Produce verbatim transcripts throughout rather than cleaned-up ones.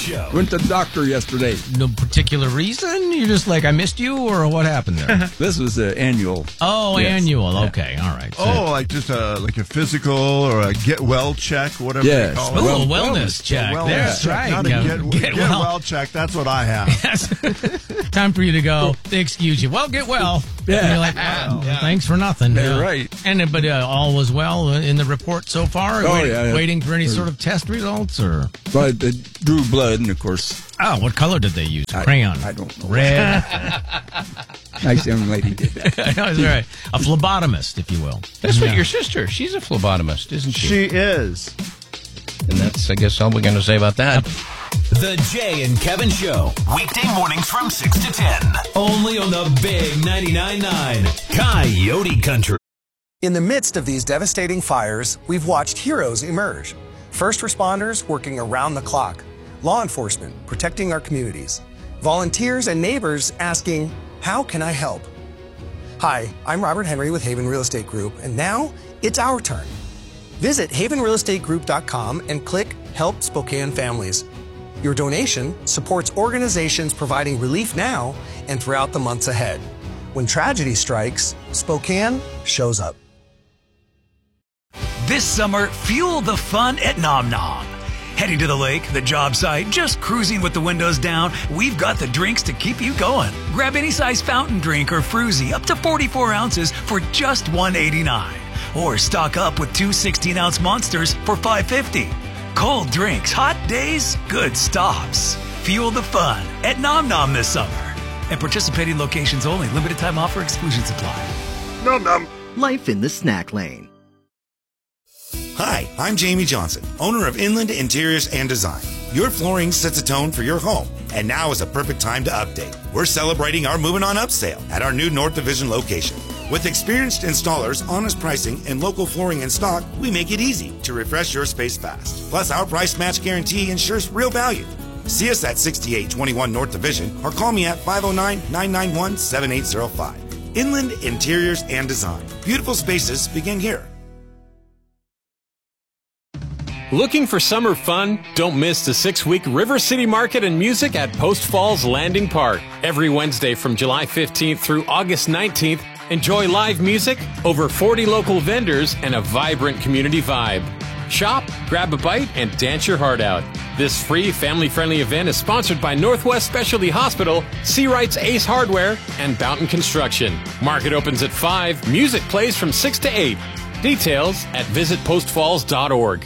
Show. Went to the doctor yesterday. No particular reason? You're just like, I missed you, or what happened there? This was an annual. Oh, Yes. annual. Yeah. Okay, all right. So- Oh, like just a like a physical or a get well check, whatever Yes. they call Ooh, it. a Well, wellness check. A wellness That's check, right. Not a Go- get, get get well. well check. That's what I have. Yes. Time for you to go. They excuse you. Well, get well. Yeah. And you're like, well, thanks for nothing. Yeah, Yeah. right. And uh, but uh, all was well in the report so far. Oh, waiting, yeah, yeah. Waiting for any sort of test results, or But they drew blood, and of course, oh, what color did they use? I- Crayon. I don't know. Red. Nice young lady did that. That's right. A phlebotomist, if you will. That's what Yeah. your sister. She's a phlebotomist, isn't she? She is. And that's, I guess, all we're going to say about that. The Jay and Kevin Show. Weekday mornings from six to ten. Only on the big ninety-nine point nine Coyote Country. In the midst of these devastating fires, we've watched heroes emerge. First responders working around the clock, law enforcement protecting our communities, volunteers and neighbors asking, how can I help? Hi, I'm Robert Henry with Haven Real Estate Group, and now it's our turn. Visit haven real estate group dot com and click Help Spokane Families. Your donation supports organizations providing relief now and throughout the months ahead. When tragedy strikes, Spokane shows up. This summer, fuel the fun at Nom Nom. Heading to the lake, the job site, just cruising with the windows down, we've got the drinks to keep you going. Grab any size fountain drink or fruzy up to forty-four ounces for just one eighty-nine. Or stock up with two sixteen-ounce monsters for five fifty. Cold drinks, hot days, good stops. Fuel the fun at Nom Nom this summer. And participating locations only. Limited time offer, exclusions apply. Nom nom. Life in the snack lane. Hi, I'm Jamie Johnson, owner of Inland Interiors and Design. Your flooring sets a tone for your home, and now is a perfect time to update. We're celebrating our Moving On Up sale at our new North Division location. With experienced installers, honest pricing, and local flooring in stock, we make it easy to refresh your space fast. Plus, our price match guarantee ensures real value. See us at sixty-eight twenty-one North Division or call me at five oh nine, nine nine one, seven eight oh five. Inland Interiors and Design. Beautiful spaces begin here. Looking for summer fun? Don't miss the six-week River City Market and Music at Post Falls Landing Park. Every Wednesday from July fifteenth through August nineteenth, enjoy live music, over forty local vendors, and a vibrant community vibe. Shop, grab a bite, and dance your heart out. This free, family-friendly event is sponsored by Northwest Specialty Hospital, Seawright's Ace Hardware, and Boughton Construction. Market opens at five. Music plays from six to eight. Details at visit post falls dot org.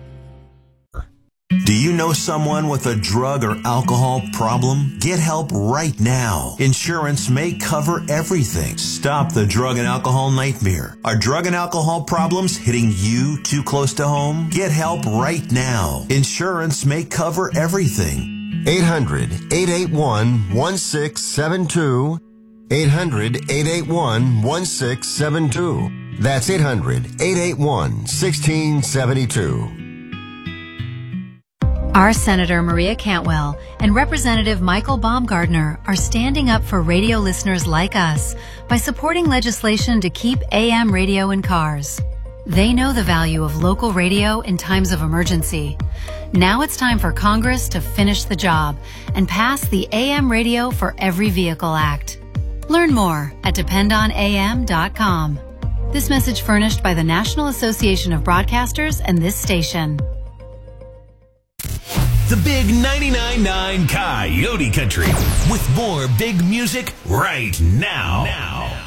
Do you know someone with a drug or alcohol problem? Get help right now. Insurance may cover everything. Stop the drug and alcohol nightmare. Are drug and alcohol problems hitting you too close to home? Get help right now. Insurance may cover everything. eight hundred, eight eight one, one six seven two. eight hundred, eight eight one, one six seven two. That's eight hundred, eight eight one, one six seven two. Our Senator Maria Cantwell and Representative Michael Baumgardner are standing up for radio listeners like us by supporting legislation to keep A M radio in cars. They know the value of local radio in times of emergency. Now it's time for Congress to finish the job and pass the A M Radio for Every Vehicle Act. Learn more at depend on A M dot com. This message furnished by the National Association of Broadcasters and this station. The big ninety-nine point nine Coyote Country with more big music right now. now.